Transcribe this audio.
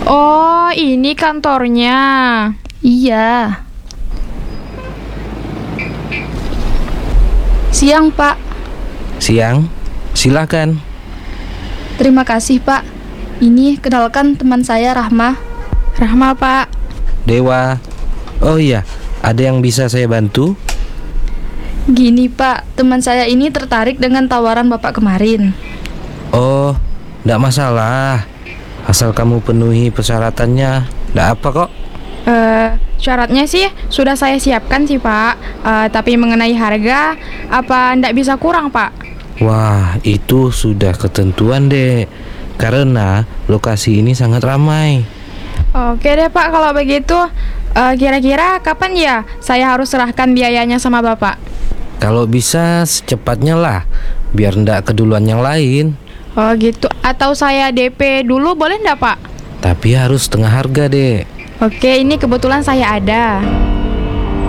Oh, ini kantornya. Iya. Siang, Pak. Siang, silakan. Terima kasih, Pak. Ini kenalkan teman saya, Rahma. Rahma, Pak. Dewa. Oh iya, ada yang bisa saya bantu? Gini, Pak, teman saya ini tertarik dengan tawaran Bapak kemarin. Oh, enggak masalah. Asal kamu penuhi persyaratannya, enggak apa kok. Syaratnya sih sudah saya siapkan sih, Pak. Tapi mengenai harga, apa ndak bisa kurang, Pak? Wah, itu sudah ketentuan, Dek. Karena lokasi ini sangat ramai. Oke deh, Pak, kalau begitu. Kira-kira kapan ya saya harus serahkan biayanya sama Bapak? Kalau bisa secepatnya lah, biar ndak keduluan yang lain. Oh gitu. Atau saya DP dulu boleh ndak, Pak? Tapi harus setengah harga, Dek. Oke, ini kebetulan saya ada.